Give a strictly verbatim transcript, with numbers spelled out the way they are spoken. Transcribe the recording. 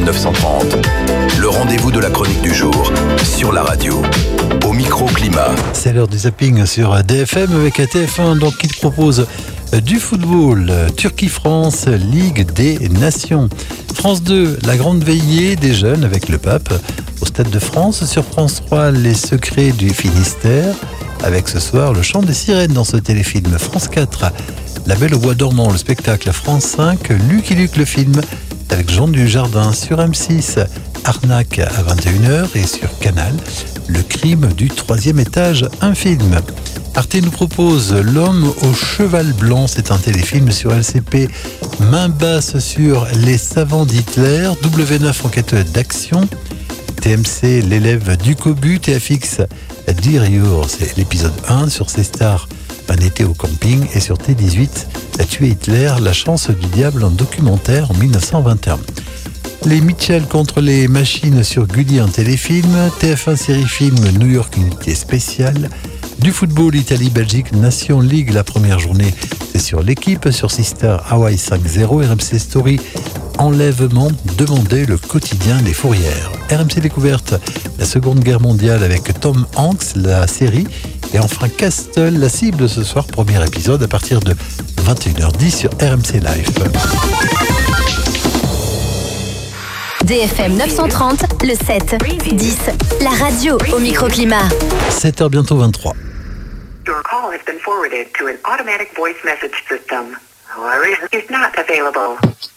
M neuf cent trente, le rendez-vous de la chronique du jour sur la radio, au microclimat. C'est l'heure du zapping sur D F M avec T F un donc, qui te propose du football. Turquie-France, Ligue des Nations. France deux, la grande veillée des jeunes avec le pape. Au Stade de France, sur France trois, les secrets du Finistère. Avec ce soir le chant des sirènes dans ce téléfilm. France quatre, La Belle au Bois dormant, le spectacle. France cinq, Lucky Luke le film avec Jean Dujardin. Sur M six, Arnaque à vingt et une heures et sur Canal, Le crime du troisième étage, un film. Arte nous propose L'homme au cheval blanc, c'est un téléfilm sur L C P. Main basse sur les savants d'Hitler. W neuf, enquête d'action. T M C, l'élève du cobu. T F X, Dear Your, c'est l'épisode un sur C Star, un été au camping. Et sur T dix-huit, Tuer Hitler, la chance du diable, un documentaire en dix-neuf cent vingt et un. Les Mitchell contre les machines sur Gulli, un téléfilm. T F un série film New York, unité spéciale. Du football, Italie-Belgique, Nation League, la première journée, c'est sur l'équipe. Sur Sister, Hawaii cinq zéro. R M C Story, enlèvement, demandez le quotidien des fourrières. R M C Découverte, la Seconde Guerre mondiale avec Tom Hanks, la série. Et enfin Castle, la cible ce soir, premier épisode à partir de vingt et une heures dix sur R M C Live. D F M neuf cent trente, le sept, dix, la radio au microclimat. sept heures bientôt vingt-trois. Your call has been forwarded to an automatic voice message system. However, is not available.